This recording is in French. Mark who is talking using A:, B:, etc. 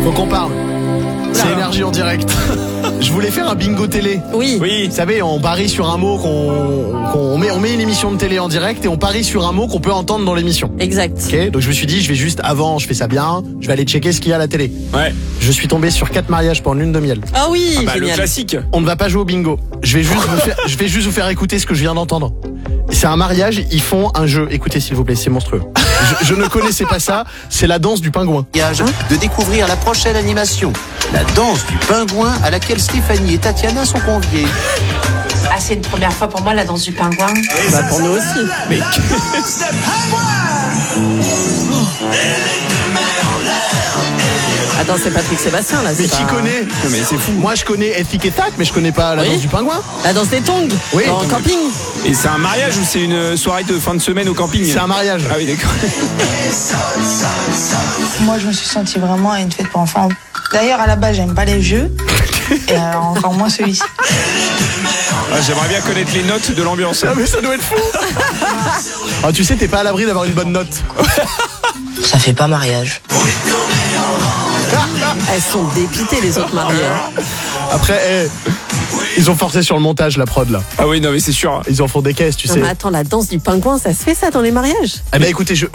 A: Faut qu'on parle. C'est Énergie en direct. Je voulais faire un bingo télé.
B: Oui.
A: Vous savez, on parie sur un mot on met une émission de télé en direct et on parie sur un mot qu'on peut entendre dans l'émission.
B: Exact.
A: Ok, donc je me suis dit, je fais ça bien, je vais aller checker ce qu'il y a à la télé.
C: Ouais.
A: Je suis tombé sur 4 mariages pour une lune de miel.
B: Ah oui,
C: Le
B: génial.
C: classique.
A: On ne va pas jouer au bingo. Je vais juste vous faire écouter ce que je viens d'entendre. C'est un mariage, ils font un jeu. Écoutez s'il vous plaît, c'est monstrueux. Je ne connaissais pas ça, c'est la danse du pingouin.
D: De découvrir la prochaine animation, la danse du pingouin à laquelle Stéphanie et Tatiana sont conviées.
E: Ah, c'est une première fois pour moi, la danse du pingouin.
B: Bah, pour nous aussi.
C: Mais
B: Attends, c'est Patrick Sébastien là.
A: Mais
B: C'est
A: qui
B: pas...
A: connaît?
C: non, mais c'est fou.
A: Moi je connais Ethic et Tac, mais je connais pas la
B: Oui.
A: danse du pingouin.
B: La danse des tongs.
A: Oui.
B: En camping.
C: Et c'est un mariage ou c'est une soirée de fin de semaine au camping?
A: C'est un mariage.
C: Ah oui, d'accord.
F: Moi, je me suis sentie vraiment à une fête pour enfants. D'ailleurs, à la base, j'aime pas les jeux. Et encore moins celui-ci.
C: Ah, j'aimerais bien connaître les notes de l'ambiance.
A: Ah mais ça doit être fou. Ah, tu sais, t'es pas à l'abri d'avoir une bonne note.
G: Ça fait pas mariage.
B: Elles sont dépitées les autres mariés.
A: Après, ils ont forcé sur le montage la prod là.
C: Ah oui, non mais c'est sûr.
A: Ils en font des caisses, tu
B: Non
A: sais.
B: mais attends, la danse du pingouin, ça se fait ça dans les mariages?
A: Eh ben écoutez,